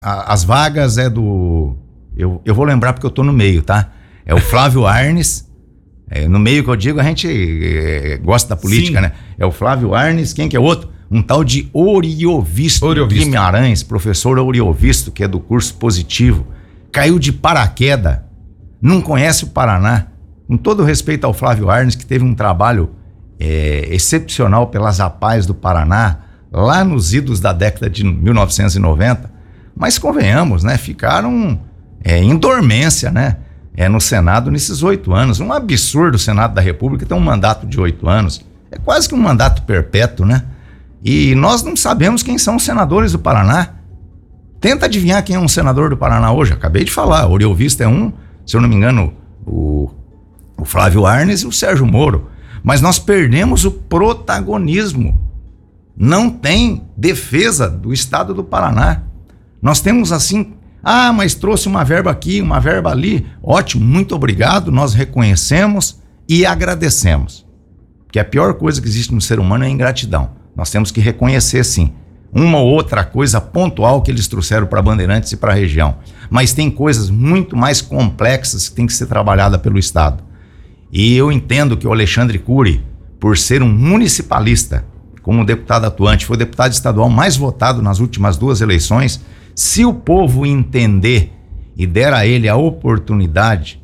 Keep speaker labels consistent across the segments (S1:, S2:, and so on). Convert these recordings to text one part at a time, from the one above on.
S1: As vagas é do... Eu vou lembrar porque eu tô no meio, tá? É o Flávio Arnes. No meio que eu digo, a gente gosta da política, sim, né? É o Flávio Arnes, quem que é outro? Um tal de Oriovisto Guimarães, professor Oriovisto, que é do curso Positivo. Caiu de paraquedas, não conhece o Paraná. Com todo respeito ao Flávio Arnes, que teve um trabalho excepcional pelas APAES do Paraná, lá nos idos da década de 1990. Mas convenhamos, né? Ficaram em dormência, né? No Senado nesses 8 anos. Um absurdo o Senado da República ter um mandato de 8 anos. É quase que um mandato perpétuo, né? E nós não sabemos quem são os senadores do Paraná. Tenta adivinhar quem é um senador do Paraná hoje. Acabei de falar, o Oriovisto é um, se eu não me engano, o Flávio Arnes e o Sérgio Moro. Mas nós perdemos o protagonismo. Não tem defesa do estado do Paraná. Nós temos assim, mas trouxe uma verba aqui, uma verba ali. Ótimo, muito obrigado, nós reconhecemos e agradecemos. Porque a pior coisa que existe no ser humano é a ingratidão. Nós temos que reconhecer, sim, uma ou outra coisa pontual que eles trouxeram para Bandeirantes e para a região. Mas tem coisas muito mais complexas que tem que ser trabalhada pelo Estado. E eu entendo que o Alexandre Cury, por ser um municipalista, como deputado atuante, foi o deputado estadual mais votado nas últimas 2 eleições. Se o povo entender e der a ele a oportunidade,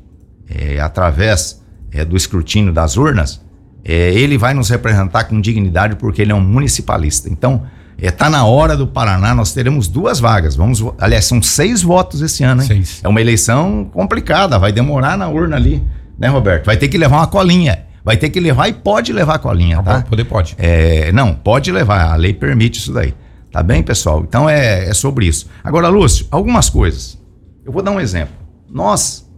S1: através do escrutínio das urnas, ele vai nos representar com dignidade, porque ele é um municipalista. Então, tá na hora do Paraná, nós teremos 2 vagas. Aliás, são 6 votos esse ano, hein? 6. É uma eleição complicada, vai demorar na urna ali, né, Roberto? Vai ter que levar uma colinha. Vai ter que levar e pode levar a colinha, tá?
S2: Pode.
S1: Não, pode levar, a lei permite isso daí. Tá bem, pessoal? Então é sobre isso. Agora, Lúcio, algumas coisas. Eu vou dar um exemplo. Nós,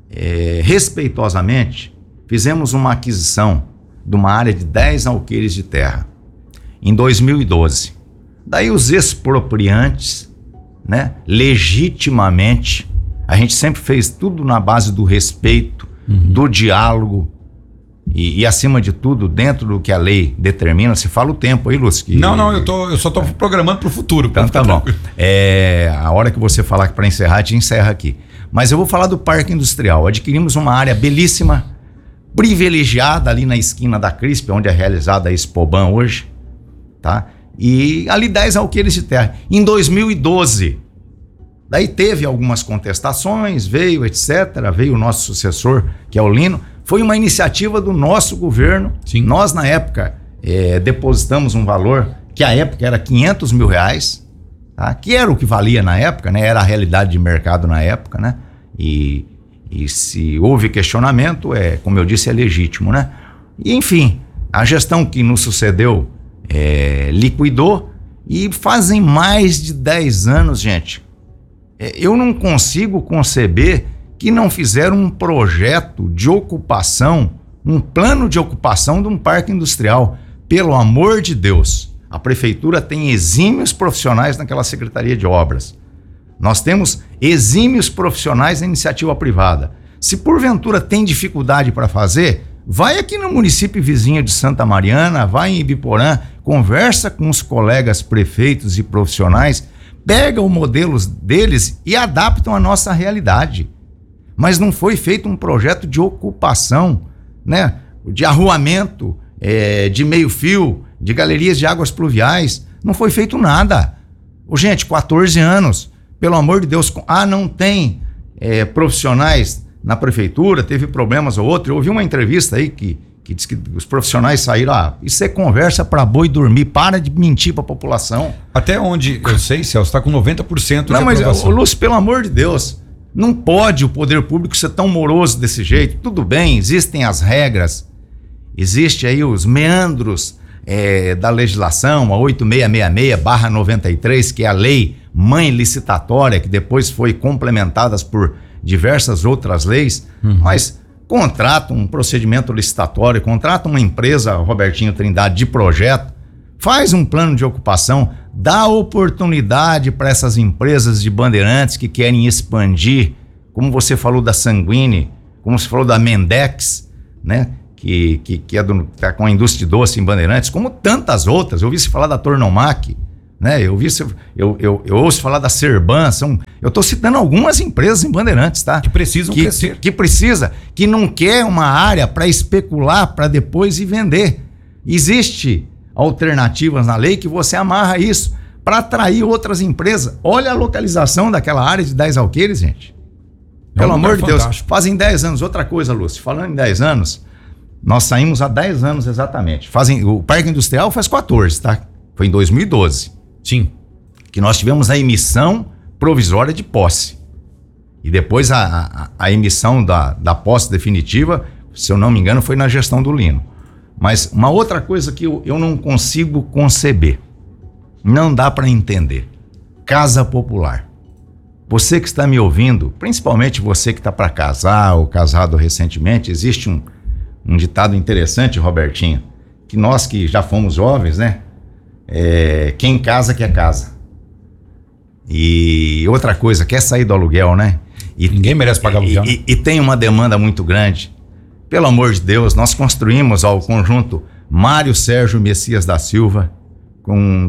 S1: respeitosamente, fizemos uma aquisição de uma área de 10 alqueires de terra em 2012. Daí os expropriantes, né, legitimamente, a gente sempre fez tudo na base do respeito, do diálogo, e acima de tudo, dentro do que a lei determina. Você fala o tempo aí, Lúcio?
S2: Não, eu só tô programando pro futuro.
S1: Então tá bom. A hora que você falar para encerrar, a gente encerra aqui. Mas eu vou falar do Parque Industrial. Adquirimos uma área belíssima, privilegiada ali na esquina da CRISP, onde é realizada a Expoban hoje, tá? E ali 10 alqueires de terra. Em 2012, daí teve algumas contestações, veio, etc. Veio o nosso sucessor, que é o Lino. Foi uma iniciativa do nosso governo. Sim. Nós, na época, depositamos um valor que, à época, era R$500 mil, tá? Que era o que valia na época, né? Era a realidade de mercado na época, né? E se houve questionamento, como eu disse, é legítimo, né? E, enfim, a gestão que nos sucedeu liquidou, e fazem mais de 10 anos, gente. Eu não consigo conceber que não fizeram um projeto de ocupação, um plano de ocupação de um parque industrial. Pelo amor de Deus, a prefeitura tem exímios profissionais naquela Secretaria de Obras. Nós temos exímios profissionais na iniciativa privada. Se porventura tem dificuldade para fazer, vai aqui no município vizinho de Santa Mariana, vai em Ibiporã, conversa com os colegas prefeitos e profissionais, pega o modelo deles e adaptam à nossa realidade. Mas não foi feito um projeto de ocupação, né? De arruamento, de meio fio, de galerias de águas pluviais. Não foi feito nada. Gente, 14 anos, pelo amor de Deus. Não tem profissionais na prefeitura, teve problemas ou outro. Eu ouvi uma entrevista aí que diz que os profissionais saíram, isso é conversa para boi dormir, para de mentir para a população.
S2: Até onde eu sei, Celso, está com 90% de
S1: aprovação. Não, mas, Lúcio, pelo amor de Deus, não pode o poder público ser tão moroso desse jeito. Tudo bem, existem as regras, existe aí os meandros da legislação, a 8666/93, que é a lei mãe licitatória, que depois foi complementadas por diversas outras leis, mas contrata um procedimento licitatório, contrata uma empresa, Robertinho Trindade, de projeto, faz um plano de ocupação, dá oportunidade para essas empresas de Bandeirantes que querem expandir, como você falou da Sanguine, como você falou da Mendex, né? Que tá com a indústria doce em Bandeirantes, como tantas outras. Eu ouvi se falar da Tornomac, né? Eu ouço falar da Serban, eu estou citando algumas empresas em Bandeirantes, tá?
S2: Que precisam crescer.
S1: Que não quer uma área para especular, para depois ir vender. Existe alternativas na lei que você amarra isso para atrair outras empresas. Olha a localização daquela área de 10 alqueires, gente. Pelo amor de Deus, fazem 10 anos. Outra coisa, Lúcio, falando em 10 anos, nós saímos há 10 anos exatamente. O Parque Industrial faz 14, tá? Foi em 2012.
S2: Sim.
S1: Que nós tivemos a emissão provisória de posse. E depois a emissão da posse definitiva, se eu não me engano, foi na gestão do Lino. Mas uma outra coisa que eu não consigo conceber, não dá para entender. Casa popular. Você que está me ouvindo, principalmente você que está para casar ou casado recentemente, existe um ditado interessante, Robertinho, que nós que já fomos jovens, né? Quem casa quer casa. E outra coisa, quer sair do aluguel, né?
S2: Ninguém merece pagar aluguel.
S1: E tem uma demanda muito grande. Pelo amor de Deus, nós construímos o conjunto Mário Sérgio Messias da Silva, com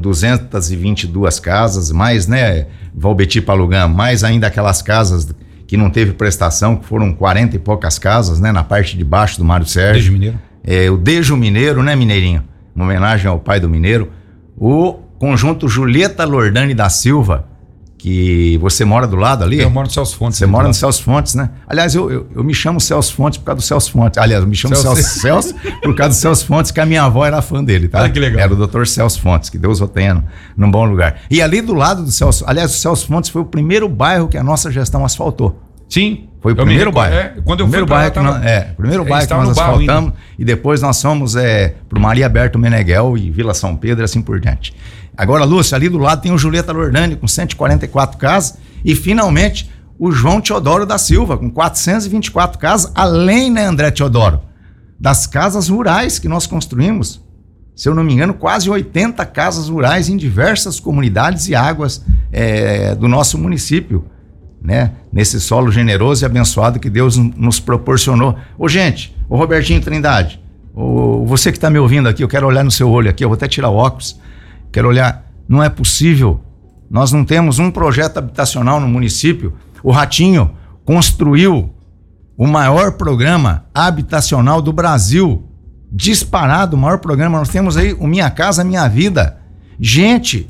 S1: 222 casas, mais, né, Valbeti Palugã, mais ainda aquelas casas que não teve prestação, que foram 40 e poucas casas, né, na parte de baixo do Mário Sérgio.
S2: Dejo Mineiro.
S1: O Dejo Mineiro, né, Mineirinho? Uma homenagem ao pai do Mineiro. O conjunto Julieta Lordani da Silva, que você mora do lado ali?
S2: Eu moro no Celso Fontes.
S1: Você mora no Celso Fontes, né? Aliás, eu me chamo Celso Fontes por causa do Celso Fontes. Aliás, eu me chamo Celso por causa do Celso Fontes, que a minha avó era fã dele, tá?
S2: Ah, que legal.
S1: Era o Dr. Celso Fontes, que Deus o tenha num bom lugar. E ali do lado do Celso, aliás, o Celso Fontes foi o primeiro bairro que a nossa gestão asfaltou.
S2: Sim.
S1: Foi o primeiro bairro.
S2: Quando eu fui
S1: primeiro bairro que nós asfaltamos, e depois nós fomos pro Maria Berto Meneghel e Vila São Pedro e assim por diante. Agora, Lúcio, ali do lado tem o Julieta Lordani com 144 casas e finalmente o João Teodoro da Silva com 424 casas, além, né, André Teodoro, das casas rurais que nós construímos. Se eu não me engano, quase 80 casas rurais em diversas comunidades e águas do nosso município, né? Nesse solo generoso e abençoado que Deus nos proporcionou. Gente, o Robertinho Trindade, você que está me ouvindo aqui, eu quero olhar no seu olho aqui, eu vou até tirar o óculos, quero olhar, não é possível, nós não temos um projeto habitacional no município. O Ratinho construiu o maior programa habitacional do Brasil, disparado, o maior programa, nós temos aí o Minha Casa Minha Vida. Gente,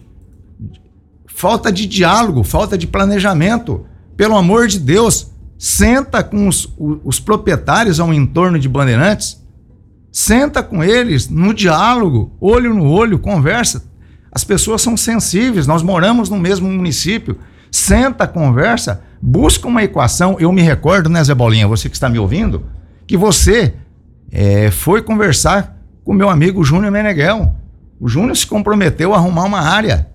S1: falta de diálogo, falta de planejamento. Pelo amor de Deus, senta com os proprietários ao entorno de Bandeirantes, senta com eles no diálogo, olho no olho, conversa. As pessoas são sensíveis, nós moramos no mesmo município, senta, conversa, busca uma equação. Eu me recordo, né, Zé Bolinha, você que está me ouvindo, que você foi conversar com o meu amigo Júnior Meneghel. O Júnior se comprometeu a arrumar uma área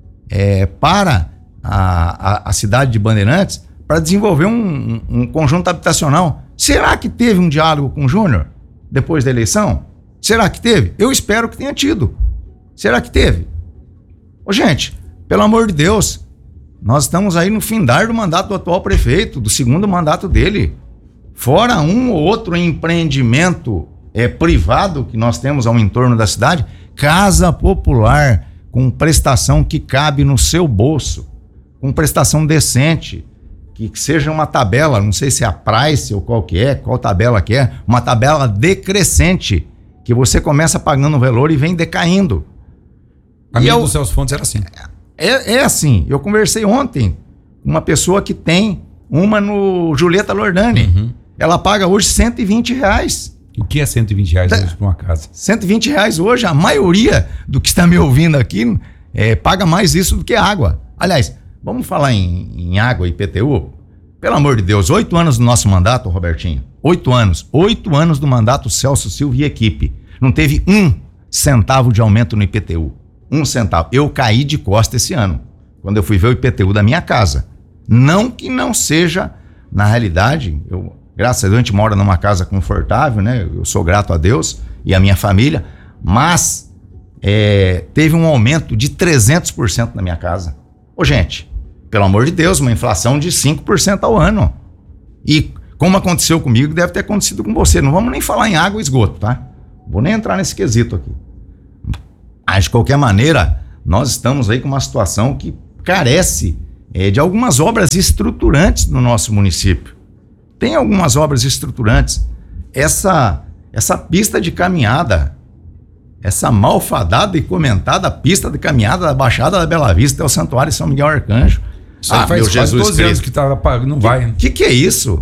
S1: para a cidade de Bandeirantes para desenvolver um conjunto habitacional. Será que teve um diálogo com o Júnior depois da eleição? Será que teve? Eu espero que tenha tido. Será que teve? Gente, pelo amor de Deus, nós estamos aí no findar do mandato do atual prefeito, do segundo mandato dele. Fora um ou outro empreendimento privado que nós temos ao entorno da cidade, casa popular com prestação que cabe no seu bolso, com prestação decente, que seja uma tabela, não sei se é a Price ou qual tabela que é, uma tabela decrescente, que você começa pagando o valor e vem decaindo.
S2: A minha dos Celso Fontes era assim.
S1: É assim, eu conversei ontem com uma pessoa que tem uma no Julieta Lordani.
S2: Uhum.
S1: Ela paga hoje R$120.
S2: O que é R$120 hoje para uma casa?
S1: R$120 hoje, a maioria do que está me ouvindo aqui paga mais isso do que água. Aliás, vamos falar em água e IPTU? Pelo amor de Deus, 8 anos do nosso mandato, Robertinho. 8 anos do mandato Celso Silva e equipe. Não teve 1 centavo de aumento no IPTU. 1 centavo. Eu caí de costa esse ano, quando eu fui ver o IPTU da minha casa. Não que não seja, na realidade, graças a Deus a gente mora numa casa confortável, né? Eu sou grato a Deus e a minha família, mas teve um aumento de 300% na minha casa. Gente, pelo amor de Deus, uma inflação de 5% ao ano. E como aconteceu comigo, deve ter acontecido com você. Não vamos nem falar em água e esgoto, tá? Vou nem entrar nesse quesito aqui. Mas, de qualquer maneira, nós estamos aí com uma situação que carece de algumas obras estruturantes no nosso município. Tem algumas obras estruturantes. Essa pista de caminhada, essa malfadada e comentada pista de caminhada da Baixada da Bela Vista ao Santuário São Miguel Arcanjo.
S2: Isso aí faz quase 12 anos que não vai.
S1: Que é isso?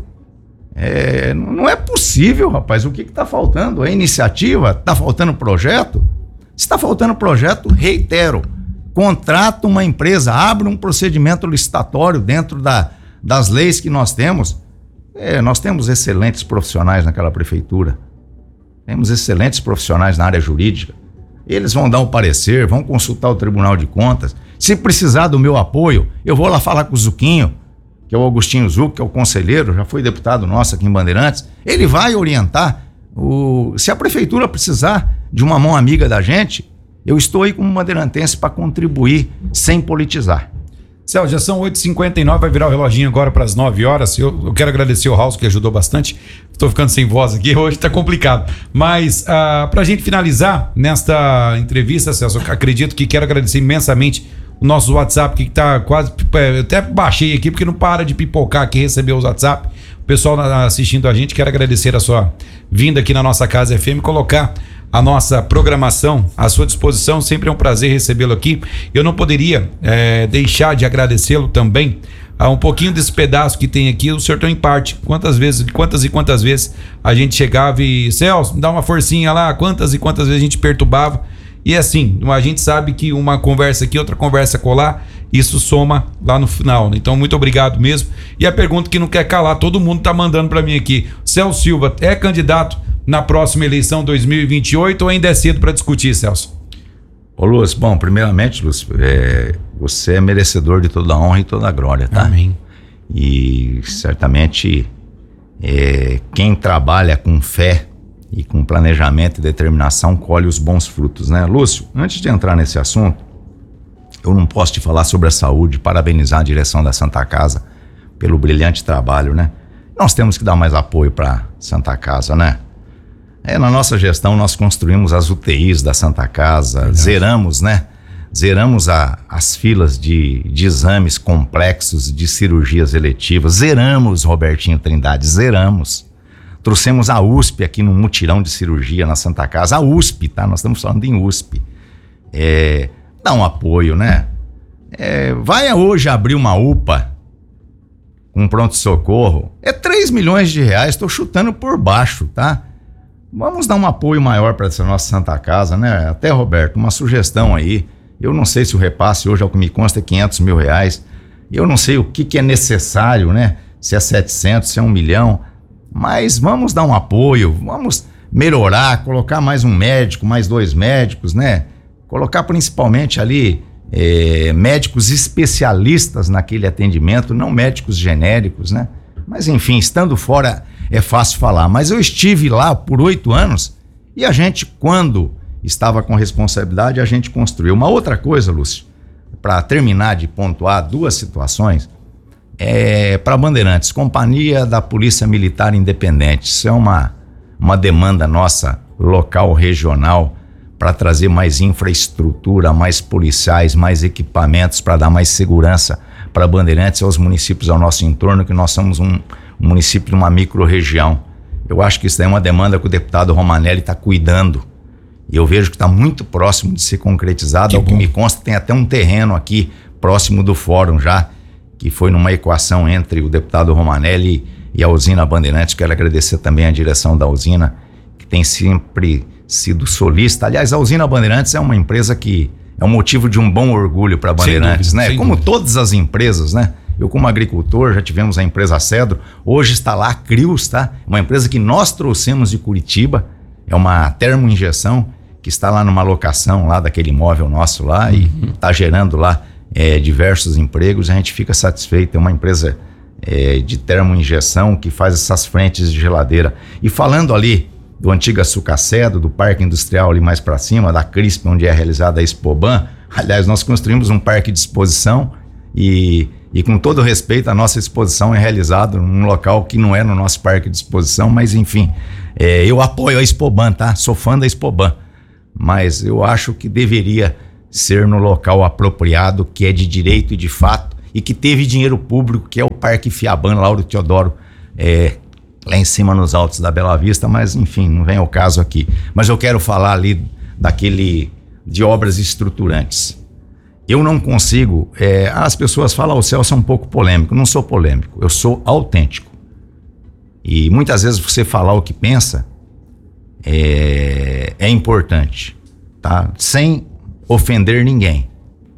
S1: Não é possível, rapaz. O que está faltando? É iniciativa? Está faltando projeto? Se está faltando projeto, reitero, contrata uma empresa, abre um procedimento licitatório dentro das leis que nós temos. Nós temos excelentes profissionais naquela prefeitura. Temos excelentes profissionais na área jurídica. Eles vão dar um parecer, vão consultar o Tribunal de Contas. Se precisar do meu apoio, eu vou lá falar com o Zuquinho, que é o Augustinho Zuc, que é o conselheiro, já foi deputado nosso aqui em Bandeirantes. Ele vai orientar. Se a prefeitura precisar de uma mão amiga da gente, eu estou aí como bandeirantense para contribuir sem politizar.
S2: Celso, já são 8h59, vai virar o reloginho agora para as 9 horas. Eu quero agradecer o Raul, que ajudou bastante. Estou ficando sem voz aqui, hoje está complicado. Mas para a gente finalizar nesta entrevista, Celso, eu acredito que quero agradecer imensamente o nosso WhatsApp, que está quase... Eu até baixei aqui, porque não para de pipocar aqui, receber os WhatsApp. O pessoal assistindo a gente, quero agradecer a sua vinda aqui na nossa Casa FM, colocar a nossa programação à sua disposição. Sempre é um prazer recebê-lo aqui. Eu não poderia deixar de agradecê-lo também a um pouquinho desse pedaço que tem aqui, o Sertão em Parte. Quantas e quantas vezes a gente chegava e, Celso, me dá uma forcinha lá, quantas e quantas vezes a gente perturbava. E assim, a gente sabe que uma conversa aqui, outra conversa colar, isso soma lá no final. Então, muito obrigado mesmo. E a pergunta que não quer calar, todo mundo tá mandando para mim aqui. Celso Silva é candidato na próxima eleição 2028 ou ainda é cedo para discutir, Celso?
S1: Ô Lúcio, bom, primeiramente, Lúcio, você é merecedor de toda a honra e toda a glória, tá?
S2: Amém.
S1: E certamente quem trabalha com fé e com planejamento e determinação colhe os bons frutos, né? Lúcio, antes de entrar nesse assunto, eu não posso te falar sobre a saúde, parabenizar a direção da Santa Casa pelo brilhante trabalho, né? Nós temos que dar mais apoio para Santa Casa, né? Na nossa gestão nós construímos as UTIs da Santa Casa, zeramos, né? Zeramos as filas de exames complexos, de cirurgias eletivas, zeramos, Robertinho Trindade, zeramos. Trouxemos a USP aqui no mutirão de cirurgia na Santa Casa, a USP, tá? Nós estamos falando em USP. Dá um apoio, né? Vai hoje abrir uma UPA com pronto-socorro, 3 milhões de reais, estou chutando por baixo, tá? Vamos dar um apoio maior para essa nossa Santa Casa, né? Até, Roberto, uma sugestão aí. Eu não sei se o repasse hoje, ao que me consta, é 500 mil reais. Eu não sei o que é necessário, né? Se é 700, se é 1 milhão. Mas vamos dar um apoio, vamos melhorar, colocar mais um médico, mais 2 médicos, né? Colocar principalmente ali médicos especialistas naquele atendimento, não médicos genéricos, né? Mas enfim, estando fora é fácil falar, mas eu estive lá por 8 anos e a gente, quando estava com responsabilidade, a gente construiu. Uma outra coisa, Lúcio, para terminar de pontuar 2 situações, para Bandeirantes, Companhia da Polícia Militar Independente. Isso é uma demanda nossa, local, regional, para trazer mais infraestrutura, mais policiais, mais equipamentos, para dar mais segurança para Bandeirantes e aos municípios ao nosso entorno, que nós somos um município de uma micro-região. Eu acho que isso daí é uma demanda que o deputado Romanelli está cuidando. E eu vejo que está muito próximo de ser concretizado. Ao que me consta, tem até um terreno aqui próximo do fórum já, que foi numa equação entre o deputado Romanelli e a usina Bandeirantes. Quero agradecer também a direção da usina, que tem sempre sido solista. Aliás, a usina Bandeirantes é uma empresa que é um motivo de um bom orgulho para Bandeirantes, né? Como todas as empresas, né? Eu, como agricultor, já tivemos a empresa Cedro, hoje está lá a Crius, tá? Uma empresa que nós trouxemos de Curitiba, é uma termoinjeção que está lá numa locação lá daquele imóvel nosso lá e está gerando lá diversos empregos. A gente fica satisfeito, é uma empresa de termoinjeção que faz essas frentes de geladeira. E falando ali do antigo Açucacedo, do parque industrial ali mais para cima, da CRISP, onde é realizada a Expoban, aliás, nós construímos um parque de exposição e com todo respeito, a nossa exposição é realizada num local que não é no nosso parque de exposição, mas enfim, eu apoio a Expoban, tá? Sou fã da Expoban, mas eu acho que deveria ser no local apropriado, que é de direito e de fato, e que teve dinheiro público, que é o Parque Fiaban, Lauro Teodoro, lá em cima nos altos da Bela Vista, mas enfim, não vem ao caso aqui. Mas eu quero falar ali de obras estruturantes. Eu não consigo, as pessoas falam, o Celso é um pouco polêmico. Não sou polêmico, eu sou autêntico. E muitas vezes você falar o que pensa é importante, tá? Sem ofender ninguém.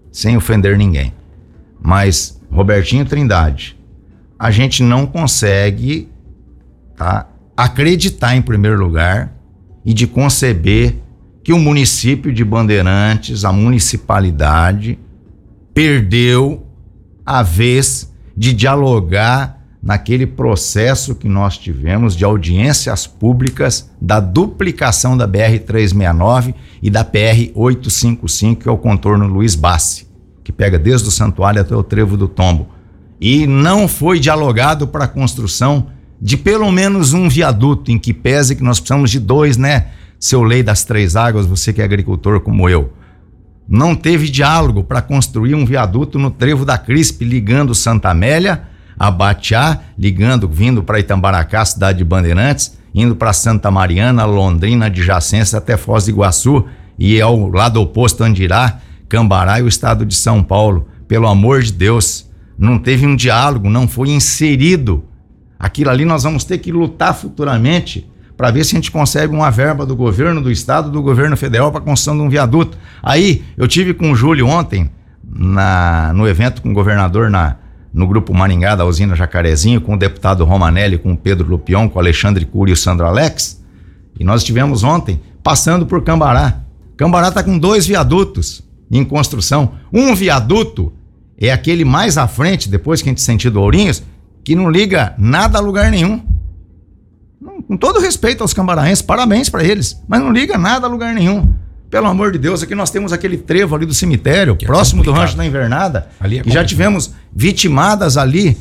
S1: Mas, Robertinho Trindade, a gente não consegue, tá, acreditar em primeiro lugar e de conceber que o município de Bandeirantes, a municipalidade, perdeu a vez de dialogar naquele processo que nós tivemos de audiências públicas da duplicação da BR-369 e da PR-855, que é o contorno Luiz Bassi, que pega desde o Santuário até o Trevo do Tombo. E não foi dialogado para a construção de pelo menos um viaduto, em que pese que nós precisamos de 2, né? Seu Lei das Três Águas, você que é agricultor como eu. Não teve diálogo para construir um viaduto no Trevo da Crispe, ligando Santa Amélia a Batiá, vindo para Itambaracá, cidade de Bandeirantes, indo para Santa Mariana, Londrina, adjacência até Foz do Iguaçu e ao lado oposto Andirá, Cambará e o estado de São Paulo. Pelo amor de Deus, não teve um diálogo, não foi inserido. Aquilo ali nós vamos ter que lutar futuramente para ver se a gente consegue uma verba do governo do estado, do governo federal para a construção de um viaduto. Aí, eu tive com o Júlio ontem, no evento com o governador no Grupo Maringá da usina Jacarezinho, com o deputado Romanelli, com o Pedro Lupion, com o Alexandre Cury e o Sandro Alex, e nós estivemos ontem passando por Cambará. Cambará está com 2 viadutos em construção. Um viaduto é aquele mais à frente, depois que a gente sentido Ourinhos, que não liga nada a lugar nenhum. Com todo respeito aos cambaraenses, parabéns para eles, mas não liga nada a lugar nenhum. Pelo amor de Deus, aqui nós temos aquele trevo ali do cemitério, que próximo do Rancho da Invernada, que já tivemos vitimadas ali,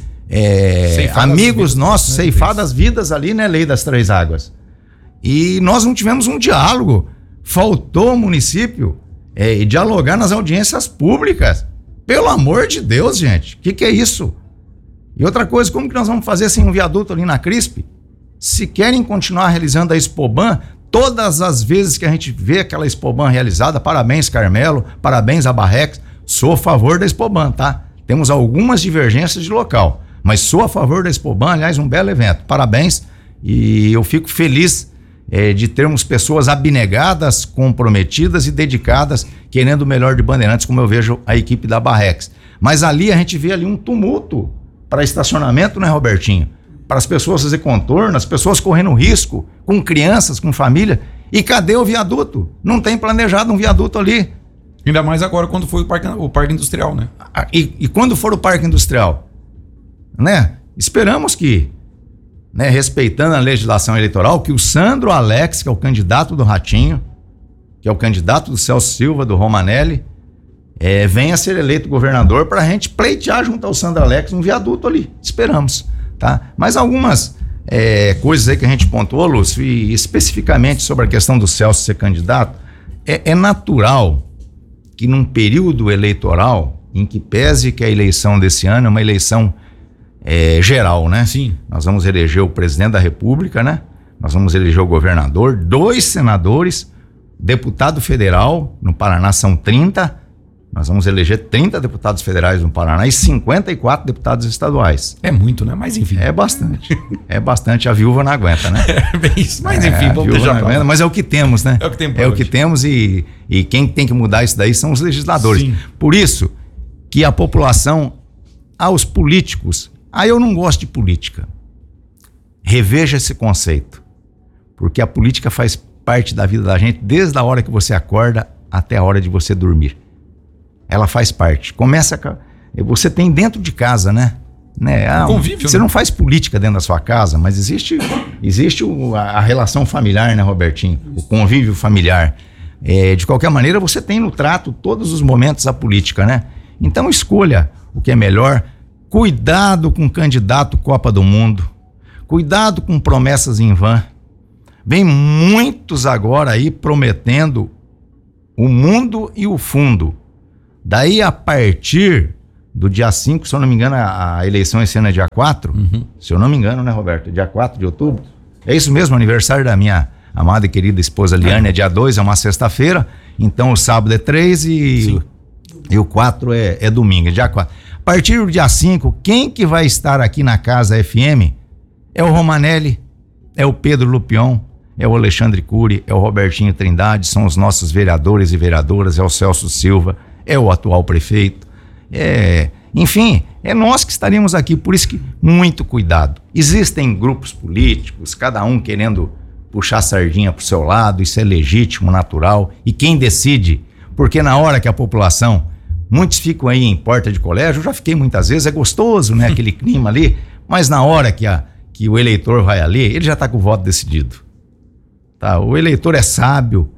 S1: amigos nossos, ceifadas vidas ali, né, Lei das Três Águas. E nós não tivemos um diálogo, faltou o município dialogar nas audiências públicas. Pelo amor de Deus, gente, o que é isso? E outra coisa, como que nós vamos fazer sem um viaduto ali na Crispe? Se querem continuar realizando a Expoban, todas as vezes que a gente vê aquela Expoban realizada, parabéns Carmelo, parabéns a Barrex, sou a favor da Expoban, tá? Temos algumas divergências de local, mas sou a favor da Expoban, aliás, um belo evento, parabéns, e eu fico feliz de termos pessoas abnegadas, comprometidas e dedicadas, querendo o melhor de Bandeirantes, como eu vejo a equipe da Barrex. Mas ali a gente vê ali um tumulto para estacionamento, né, Robertinho? Para as pessoas fazer contorno, as pessoas correndo risco, com crianças, com família. E cadê o viaduto? Não tem planejado um viaduto ali.
S2: Ainda mais agora quando foi o parque industrial, né?
S1: E quando for o parque industrial? Né? Esperamos que, né, respeitando a legislação eleitoral, que o Sandro Alex, que é o candidato do Ratinho, que é o candidato do Celso Silva, do Romanelli, venha a ser eleito governador para a gente pleitear junto ao Sandro Alex um viaduto ali. Esperamos. Tá? Mas algumas coisas aí que a gente pontuou, Lúcio, e especificamente sobre a questão do Celso ser candidato, é natural que num período eleitoral, em que pese que a eleição desse ano é uma eleição geral, né?
S2: Sim.
S1: Nós vamos eleger o presidente da República, né? Nós vamos eleger o governador, 2 senadores, deputado federal, no Paraná são 30, nós vamos eleger 30 deputados federais no Paraná e 54 deputados estaduais.
S2: É muito, né? Mas enfim.
S1: É bastante. É bastante. A viúva não aguenta, né?
S2: Bem isso. Mas enfim, vamos deixar pra lá.
S1: Mas é o que temos, né?
S2: É o que tem
S1: o que temos e quem tem que mudar isso daí são os legisladores.
S2: Sim.
S1: Por isso que a população, aos políticos, eu não gosto de política. Reveja esse conceito. Porque a política faz parte da vida da gente desde a hora que você acorda até a hora de você dormir. Ela faz parte. Você tem dentro de casa, né?
S2: Convívio,
S1: você
S2: né?
S1: não faz política dentro da sua casa, mas existe a relação familiar, né, Robertinho? O convívio familiar. De qualquer maneira, você tem no trato todos os momentos a política, né? Então escolha o que é melhor. Cuidado com candidato Copa do Mundo. Cuidado com promessas em vão. Vem muitos agora aí prometendo o mundo e o fundo. Daí, a partir do dia 5, se eu não me engano, a eleição esse ano é dia 4, se eu não me engano, né, Roberto? Dia 4 de outubro. É isso mesmo, aniversário da minha amada e querida esposa Liane é dia 2, é uma sexta-feira, então o sábado é 3 e o 4 é domingo, é dia 4. A partir do dia 5, quem que vai estar aqui na Casa FM é o Romanelli, é o Pedro Lupion, é o Alexandre Cury, é o Robertinho Trindade, são os nossos vereadores e vereadoras, é o Celso Silva, é o atual prefeito, enfim, é nós que estaremos aqui, por isso que muito cuidado. Existem grupos políticos, cada um querendo puxar a sardinha pro seu lado, isso é legítimo, natural, e quem decide, porque na hora que a população, muitos ficam aí em porta de colégio, eu já fiquei muitas vezes, é gostoso, né, aquele clima ali, mas na hora que o eleitor vai ali, ele já está com o voto decidido. Tá? O eleitor é sábio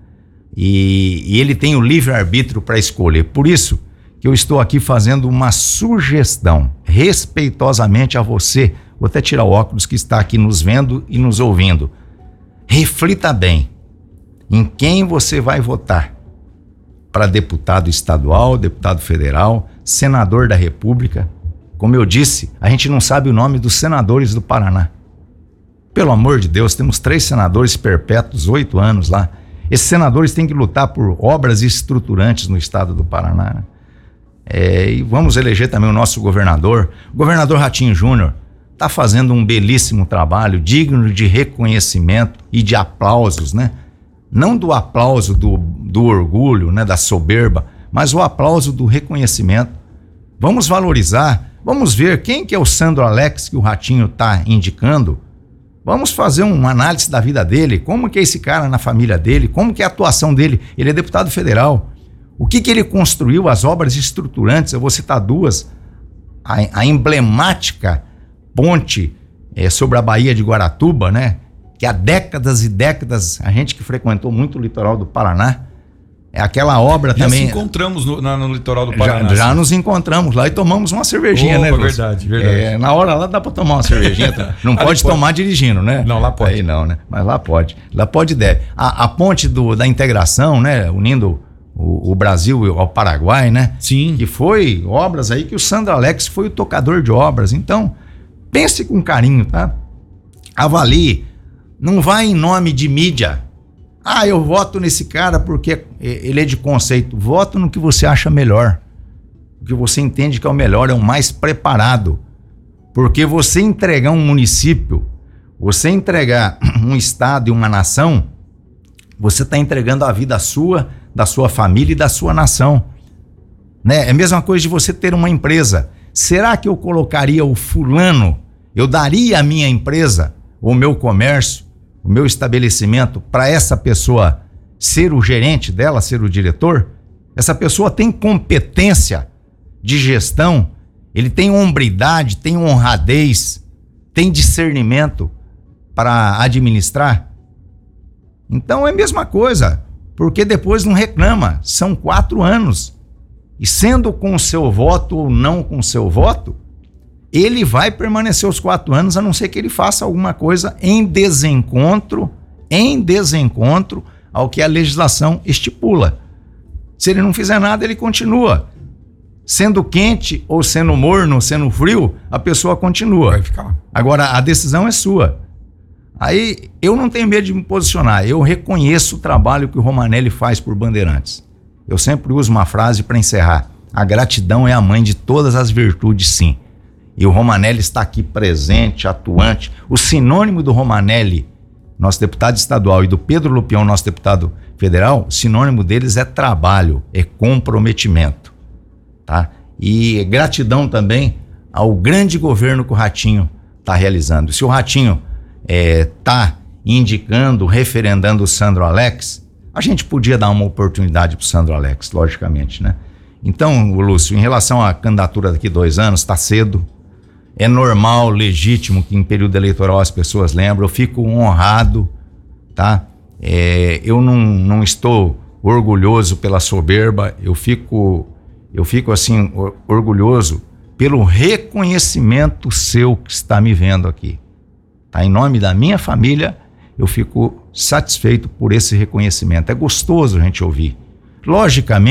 S1: e ele tem o livre-arbítrio para escolher. Por isso que eu estou aqui fazendo uma sugestão, respeitosamente a você, vou até tirar o óculos que está aqui nos vendo e nos ouvindo. Reflita bem em quem você vai votar para deputado estadual, deputado federal, senador da República. Como eu disse, a gente não sabe o nome dos senadores do Paraná. Pelo amor de Deus, temos 3 senadores perpétuos, 8 anos lá. Esses senadores têm que lutar por obras estruturantes no estado do Paraná, né? E vamos eleger também o nosso governador. O governador Ratinho Júnior está fazendo um belíssimo trabalho, digno de reconhecimento e de aplausos, né? Não do aplauso do orgulho, né, da soberba, mas o aplauso do reconhecimento. Vamos valorizar, vamos ver quem que é o Sandro Alex que o Ratinho está indicando. Vamos fazer uma análise da vida dele, como que é esse cara na família dele, como que é a atuação dele. Ele é deputado federal. O que ele construiu, as obras estruturantes, eu vou citar 2. A emblemática ponte sobre a Baía de Guaratuba, né? Que há décadas e décadas, a gente que frequentou muito o litoral do Paraná, é aquela obra também.
S2: Já se encontramos no litoral do Paraná.
S1: Já nos encontramos lá e tomamos uma cervejinha, né?
S2: Verdade.
S1: Na hora lá dá pra tomar uma cervejinha. Não pode tomar dirigindo, né?
S2: Não, lá pode.
S1: Aí não, né? Mas lá pode. Lá pode e deve. A ponte da integração, né? Unindo o Brasil ao Paraguai, né?
S2: Sim.
S1: Que foi obras aí que o Sandro Alex foi o tocador de obras. Então, pense com carinho, tá? Avalie. Não vai em nome de mídia. Eu voto nesse cara porque ele é de conceito. Voto no que você acha melhor. O que você entende que é o melhor, é o mais preparado. Porque você entregar um município, você entregar um estado e uma nação, você está entregando a vida sua, da sua família e da sua nação. Né? É a mesma coisa de você ter uma empresa. Será que eu colocaria o fulano, eu daria a minha empresa, o meu comércio, o meu estabelecimento para essa pessoa ser o gerente dela, ser o diretor? Essa pessoa tem competência de gestão, ele tem hombridade, tem honradez, tem discernimento para administrar? Então é a mesma coisa, porque depois não reclama, são 4 anos. E sendo com o seu voto ou não com o seu voto, ele vai permanecer os 4 anos, a não ser que ele faça alguma coisa em desencontro ao que a legislação estipula. Se ele não fizer nada, ele continua. Sendo quente ou sendo morno, sendo frio, a pessoa continua.
S2: Vai ficar.
S1: Agora, a decisão é sua. Aí, eu não tenho medo de me posicionar. Eu reconheço o trabalho que o Romanelli faz por Bandeirantes. Eu sempre uso uma frase para encerrar. A gratidão é a mãe de todas as virtudes, sim. E o Romanelli está aqui presente, atuante. O sinônimo do Romanelli, nosso deputado estadual, e do Pedro Lupion, nosso deputado federal, o sinônimo deles é trabalho, é comprometimento. Tá? E gratidão também ao grande governo que o Ratinho está realizando. Se o Ratinho está indicando, referendando o Sandro Alex, a gente podia dar uma oportunidade para o Sandro Alex, logicamente, né? Então, Lúcio, em relação à candidatura daqui 2 anos, está cedo. É normal, legítimo que em período eleitoral as pessoas lembram. Eu fico honrado, tá? Eu não estou orgulhoso pela soberba. Eu fico assim, orgulhoso pelo reconhecimento seu que está me vendo aqui. Tá? Em nome da minha família, eu fico satisfeito por esse reconhecimento. É gostoso a gente ouvir. Logicamente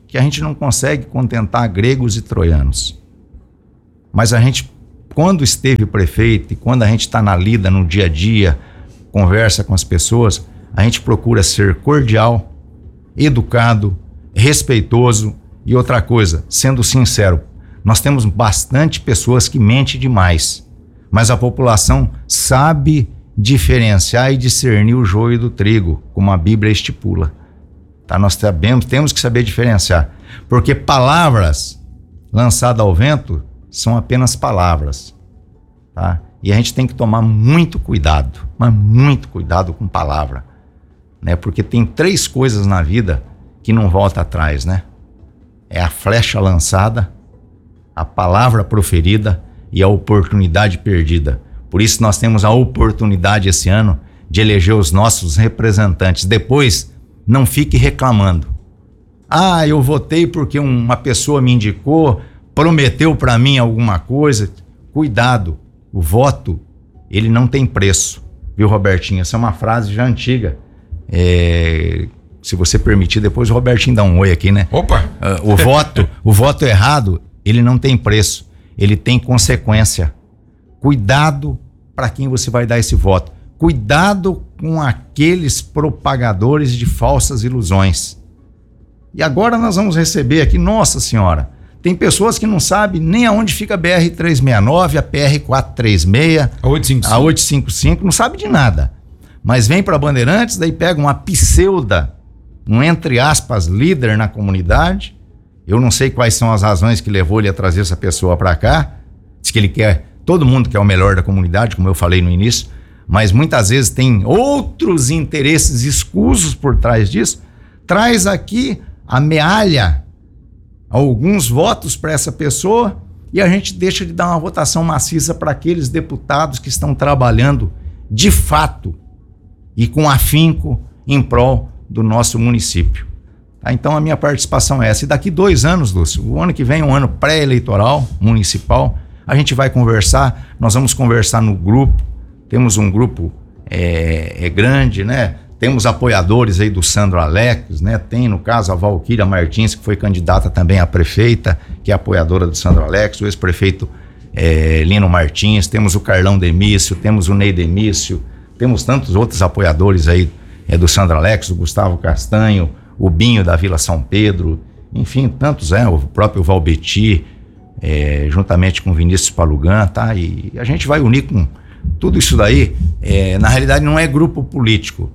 S1: que a gente não consegue contentar gregos e troianos. Mas a gente, quando esteve prefeito e quando a gente está na lida, no dia a dia, conversa com as pessoas, a gente procura ser cordial, educado, respeitoso e outra coisa, sendo sincero, nós temos bastante pessoas que mentem demais, mas a população sabe diferenciar e discernir o joio do trigo, como a Bíblia estipula. Tá? Nós temos que saber diferenciar, porque palavras lançadas ao vento são apenas palavras, tá? E a gente tem que tomar muito cuidado, mas muito cuidado com palavra, né? Porque tem 3 coisas na vida que não volta atrás, né? É a flecha lançada, a palavra proferida e a oportunidade perdida. Por isso nós temos a oportunidade esse ano de eleger os nossos representantes. Depois, não fique reclamando. Ah, eu votei porque uma pessoa me indicou, prometeu para mim alguma coisa. Cuidado, o voto, ele não tem preço. Viu, Robertinho? Essa é uma frase já antiga. Se você permitir, depois o Robertinho dá um oi aqui, né?
S2: Opa!
S1: O voto errado, ele não tem preço. Ele tem consequência. Cuidado para quem você vai dar esse voto. Cuidado com aqueles propagadores de falsas ilusões. E agora nós vamos receber aqui, nossa senhora, tem pessoas que não sabem nem aonde fica a BR-369, a PR-436, a 855, não sabe de nada. Mas vem para Bandeirantes, daí pega uma pseuda, um entre aspas, líder na comunidade. Eu não sei quais são as razões que levou ele a trazer essa pessoa para cá. Diz que ele quer, todo mundo quer o melhor da comunidade, como eu falei no início, mas muitas vezes tem outros interesses escusos por trás disso. Traz aqui, amealha alguns votos para essa pessoa e a gente deixa de dar uma votação maciça para aqueles deputados que estão trabalhando de fato e com afinco em prol do nosso município. Tá? Então a minha participação é essa. E daqui 2 anos, Lúcio, o ano que vem é um ano pré-eleitoral municipal, a gente vai conversar, nós vamos conversar no grupo, temos um grupo grande, né? Temos apoiadores aí do Sandro Alex, né? Tem, no caso, a Valquíria Martins, que foi candidata também a prefeita, que é apoiadora do Sandro Alex, o ex-prefeito Lino Martins, temos o Carlão Demício, temos o Ney Demício, temos tantos outros apoiadores aí do Sandro Alex, o Gustavo Castanho, o Binho da Vila São Pedro, enfim, tantos, o próprio Valbeti, juntamente com o Vinícius Palugan, tá? E a gente vai unir com tudo isso daí. Na realidade não é grupo político,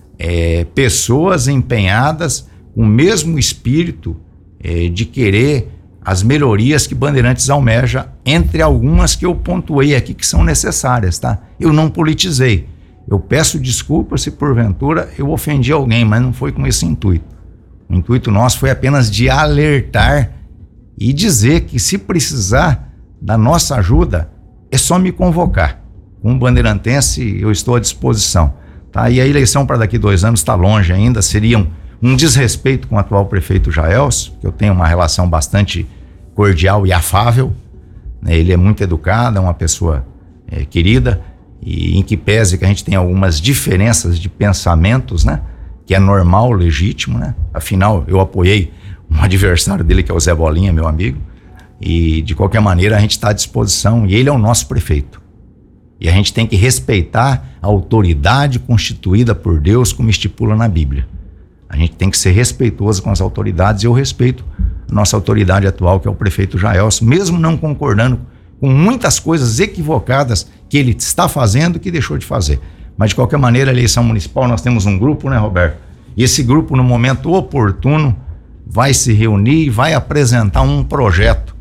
S1: pessoas empenhadas com o mesmo espírito de querer as melhorias que Bandeirantes almeja, entre algumas que eu pontuei aqui que são necessárias, tá? Eu não politizei. Eu peço desculpas se porventura eu ofendi alguém, mas não foi com esse intuito. O intuito nosso foi apenas de alertar e dizer que se precisar da nossa ajuda, é só me convocar. Como bandeirantense, eu estou à disposição. Tá? E a eleição para daqui 2 anos está longe ainda, seria um desrespeito com o atual prefeito Jaelso, que eu tenho uma relação bastante cordial e afável, né? Ele é muito educado, é uma pessoa querida, e em que pese que a gente tem algumas diferenças de pensamentos, né? Que é normal, legítimo, né? Afinal, eu apoiei um adversário dele, que é o Zé Bolinha, meu amigo, e de qualquer maneira a gente está à disposição, e ele é o nosso prefeito. E a gente tem que respeitar a autoridade constituída por Deus, como estipula na Bíblia. A gente tem que ser respeitoso com as autoridades, e eu respeito a nossa autoridade atual, que é o prefeito Jaelso, mesmo não concordando com muitas coisas equivocadas que ele está fazendo e que deixou de fazer. Mas de qualquer maneira, a eleição municipal, nós temos um grupo, né, Roberto? E esse grupo, no momento oportuno, vai se reunir e vai apresentar um projeto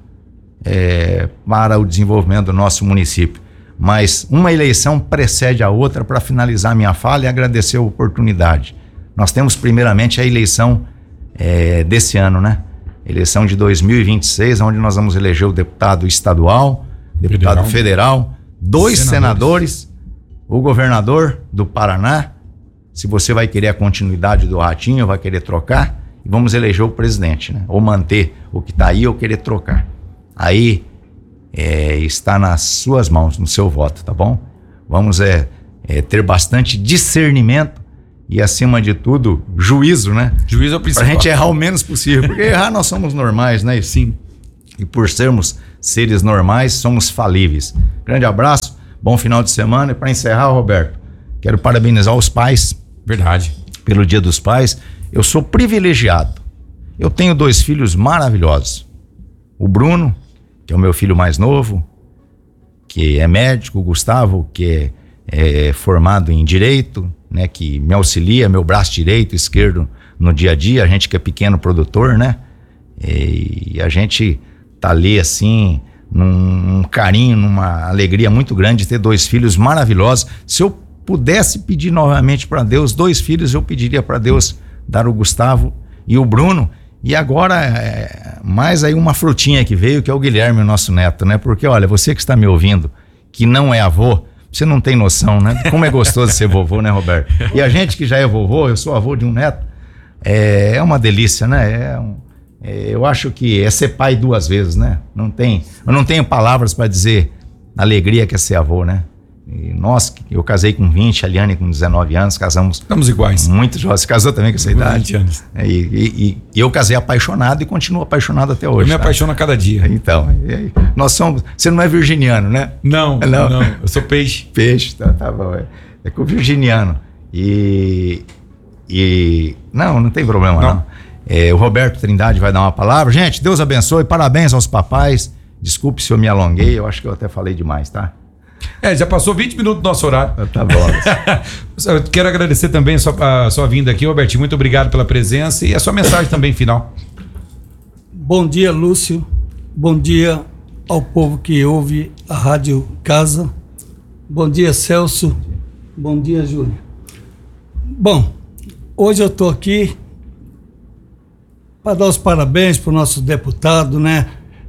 S1: para o desenvolvimento do nosso município. Mas uma eleição precede a outra. Para finalizar minha fala e agradecer a oportunidade. Nós temos primeiramente a eleição desse ano, né? Eleição de 2026, onde nós vamos eleger o deputado estadual, deputado federal, 2 senadores, o governador do Paraná, se você vai querer a continuidade do Ratinho, vai querer trocar, e vamos eleger o presidente, né? Ou manter o que está aí ou querer trocar. Aí está nas suas mãos, no seu voto, tá bom? Vamos ter bastante discernimento e acima de tudo, juízo, né?
S2: Juízo é o principal.
S1: Pra gente errar o menos possível, porque errar nós somos normais, né?
S2: Sim.
S1: E por sermos seres normais, somos falíveis. Grande abraço, bom final de semana. E para encerrar, Roberto, quero parabenizar os pais.
S2: Verdade.
S1: Pelo Dia dos Pais. Eu sou privilegiado. Eu tenho 2 filhos maravilhosos. O Bruno, que é o meu filho mais novo, que é médico, o Gustavo, que é formado em Direito, né, que me auxilia, meu braço direito e esquerdo no dia a dia, a gente que é pequeno produtor, né? E a gente tá ali assim, num carinho, numa alegria muito grande de ter 2 filhos maravilhosos. Se eu pudesse pedir novamente para Deus 2 filhos, eu pediria para Deus dar o Gustavo e o Bruno. E agora, mais aí uma frutinha que veio, que é o Guilherme, o nosso neto, né? Porque, olha, você que está me ouvindo, que não é avô, você não tem noção, né? Como é gostoso ser vovô, né, Roberto? E a gente que já é vovô, eu sou avô de um neto, é uma delícia, né? Eu acho que é ser pai 2 vezes, né? Eu não tenho palavras para dizer a alegria que é ser avô, né? E nós, eu casei com 20, a Liane com 19 anos, casamos...
S2: Estamos iguais.
S1: Muito jovens. Você casou também com essa idade?
S2: 20 anos.
S1: E eu casei apaixonado e continuo apaixonado até hoje.
S2: Eu me apaixono a cada dia.
S1: Então, nós somos... Você não é virginiano, né?
S2: Não. Eu sou peixe.
S1: Peixe, tá bom. É com virginiano. Não tem problema não. O Roberto Trindade vai dar uma palavra. Gente, Deus abençoe, parabéns aos papais. Desculpe se eu me alonguei, eu acho que eu até falei demais, tá?
S2: Já passou 20 minutos do nosso horário.
S1: Tá bom.
S2: Eu quero agradecer também a sua vinda aqui, Robertinho. Muito obrigado pela presença e a sua mensagem também final.
S3: Bom dia, Lúcio. Bom dia ao povo que ouve a Rádio Casa. Bom dia, Celso. Bom dia, Júlio. Bom, hoje eu estou aqui para dar os parabéns para o nosso deputado, né?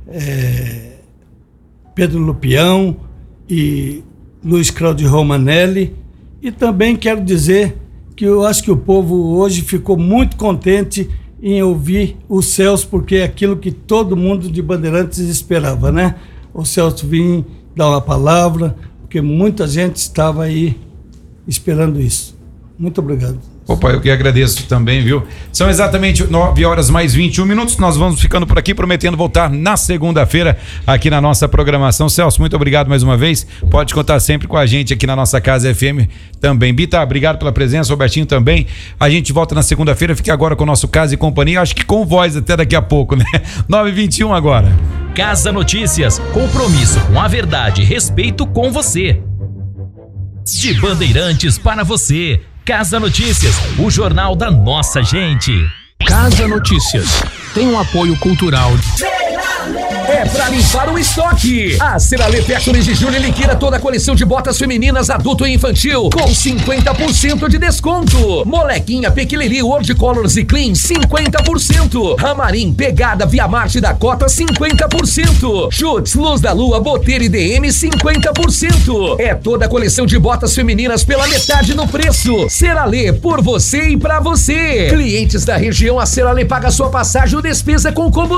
S3: Pedro Lupião e Luiz Claudio Romanelli, e também quero dizer que eu acho que o povo hoje ficou muito contente em ouvir o Celso, porque é aquilo que todo mundo de Bandeirantes esperava, né? O Celso vinha dar uma palavra, porque muita gente estava aí esperando isso. Muito obrigado.
S2: Opa, eu que agradeço também, viu? São exatamente 9h mais 21 minutos. Nós vamos ficando por aqui, prometendo voltar na segunda-feira aqui na nossa programação. Celso, muito obrigado mais uma vez. Pode contar sempre com a gente aqui na nossa Casa FM também. Bita, obrigado pela presença. Robertinho também. A gente volta na segunda-feira. Fique agora com o nosso Casa e Companhia. Acho que com voz até daqui a pouco, né? 9h21 agora.
S4: Casa Notícias. Compromisso com a verdade e respeito com você. De Bandeirantes para você. Casa Notícias, o jornal da nossa gente.
S5: Casa Notícias tem um apoio cultural.
S4: É pra limpar o estoque. A Ceralê Factory de Julho liquida toda a coleção de botas femininas adulto e infantil com 50% de desconto. Molequinha Pequileri World Colors e Clean 50%. Ramarim Pegada Via Marte da Cota 50%. Chutes Luz da Lua Boteiro e DM 50%. É toda a coleção de botas femininas pela metade no preço. Ceralê, por você e pra você. Clientes da região, a Ceralê paga sua passagem ou despesa com combustível.